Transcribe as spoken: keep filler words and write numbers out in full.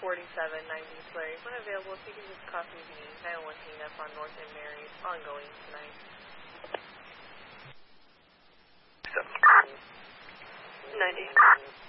forty-seven ninety Slurry. When available, if you can just copy the nine one hang up on North and Mary, ongoing tonight. ninety.